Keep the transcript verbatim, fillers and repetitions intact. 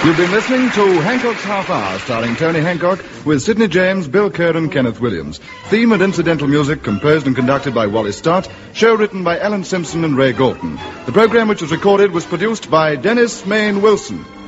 You've been listening to Hancock's Half Hour, starring Tony Hancock, with Sidney James, Bill Kerr, and Kenneth Williams. Theme and incidental music composed and conducted by Wally Stott. Show written by Alan Simpson and Ray Galton. The program, which was recorded, was produced by Dennis Main Wilson.